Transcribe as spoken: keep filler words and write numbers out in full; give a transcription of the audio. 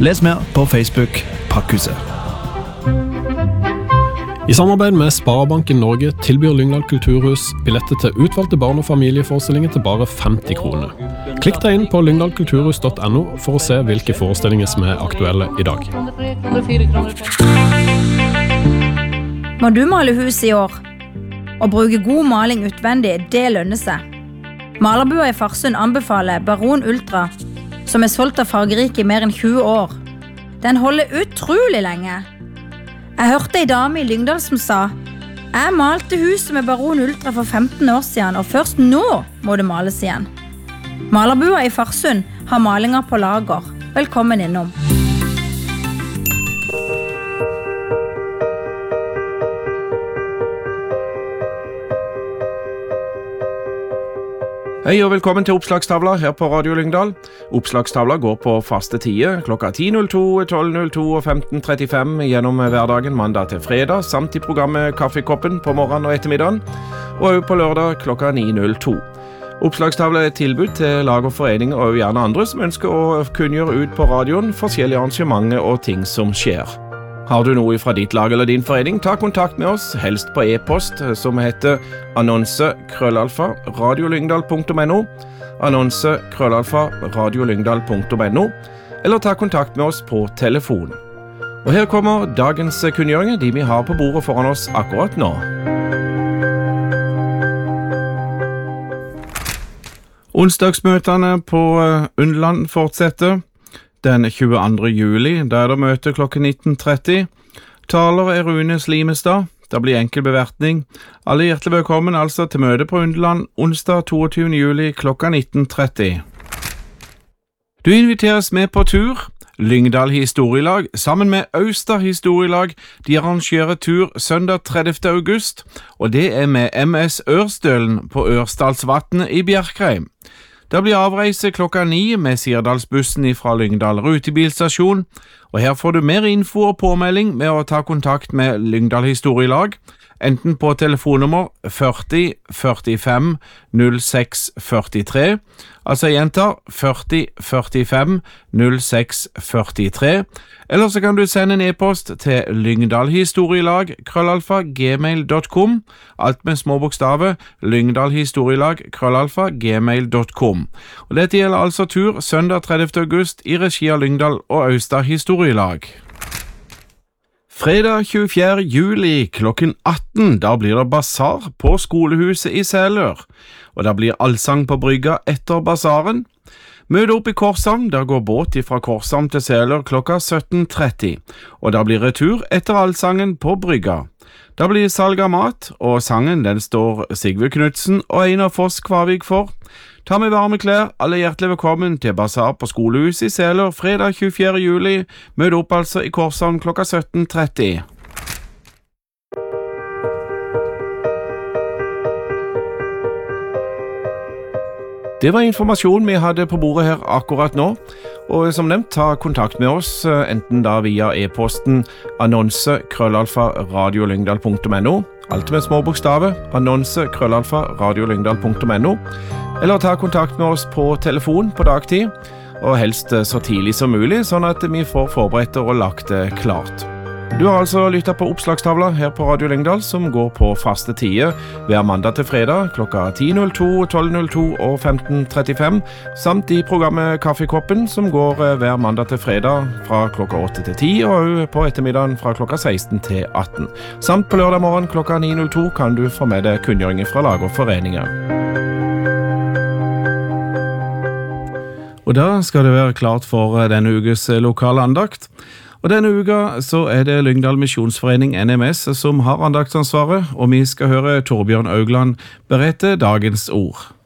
Les mer på Facebook Pakkhuset. I samarbeid med Sparebanken Norge tilbyr Lyngdal Kulturhus billetter til utvalgte barn- og familieforestillinger til bare femti kroner. Klikk deg inn på lyngdal kulturhus punktum no for å se hvilke forestillinger som er aktuelle i dag. Må du male hus i år? Å bruke god maling utvendig, det lønner seg. Malerbua i Farsund anbefaler Baron Ultra, som er solgt av fargerike i mer enn tjue år. Den holder utrolig lenge. Jeg hørte en dame i Lyngdal som sa «Jeg malte huset med Baron Ultra for femten år siden, og først nå må det males igjen». Malerbua i Farsund har malinger på lager. Velkommen innom. Hei og velkommen til Oppslagstavla her på Radio Lyngdal. Oppslagstavla går på faste tider klokka ti null to, tolv null to og femten trettifem gjennom hverdagen mandag til fredag, samt i programmet Kaffekoppen på morgenen og ettermiddagen, og også på lørdag klokka ni null to. Oppslagstavla er et tilbud til lag og foreninger og gjerne andre som ønsker å kunngjøre ut på radioen forskjellige arrangementer og ting som skjer. Har du noe fra ditt lag eller din forening, ta kontakt med oss, helst på e-post, som heter annonse krøllalfa radiolyngdal punktum no, annonse krøllalfa radiolyngdal punktum no, eller ta kontakt med oss på telefon. Og her kommer dagens kunngjøringer, de vi har på bordet foran oss akkurat nå. Onsdagsmøtene på Undland fortsetter. Den tjueandre juli, der er det møte klokken nitten tretti. Taler er Rune Slimestad. Det blir enkel bevertning. Alle hjertelig velkommen altså til møte på Undland onsdag toogtyvende juli klokka nitten tretti. Du inviteres med på tur. Lyngdal Historielag sammen med Austad Historielag. De arrangerer tur søndag tredivte august, og det er med M S Ørstølen på Ørsdalsvatnet i Bjerkreim. Det blir avreise klokka ni med Sirdalsbussen fra Lyngdal rutebilstasjon, og her får du mer info og påmelding med å ta kontakt med Lyngdal Historielag, enten på telefonnummer førti førtifem null seks førtitre, altså jeg gjentar førti førtifem null seks førtitre, eller så kan du sende en e-post til lyngdalhistorielag krøllalfa gmail punktum com, alt med små bokstaver, lyngdalhistorielag krøllalfa gmail punktum com. Og dette gjelder altså tur søndag tredivte august i regi av Lyngdal og Austad Historielag. Fredag tjuefjerde juli klokken atten, da blir det basar på skolehuset i Selør, og det blir allsang på brygga etter basaren. Møt opp i Korshavn, der går båt fra Korshavn til Selør klokka sytten tretti, og da blir retur etter allsangen på brygga. Da blir salg av mat, og sangen den står Sigve Knudsen og Einar Foss Kvavik for. Ta med varme klær, alle hjertelig velkommen til basar på skolehuset i Selør fredag tjuefjerde juli. Møt opp altså i Korshavn klokka sytten tretti. Det var informasjon vi hadde på bordet her akkurat nå, og som nevnt, ta kontakt med oss, enten da via e-posten annonse krøllalfa radiolyngdal punktum no, alt med små bokstaver, annonse krøllalfa radiolyngdal punktum no, eller ta kontakt med oss på telefon på dagtid, og helst så tidlig som mulig, sånn at vi får forberedt og lagt det klart. Du har altså lyttet på Oppslagstavla her på Radio Lyngdal, som går på faste tider hver mandag til fredag klokka ti null to, tolv null to og femten trettifem, samt i programmet Kaffekoppen, som går hver mandag til fredag fra klokka åtte til ti, og på ettermiddagen fra klokka seksten til atten. Samt på lørdag morgen klokka ni null to kan du få med deg kunngjøringer fra lag og foreninger. Og da skal det være klart for denne ukes lokale andakt. Og denne uka så er det Lyngdal Misjonsforening N M S som har andaktsansvaret, og vi skal høre Torbjørn Augland berette dagens ord.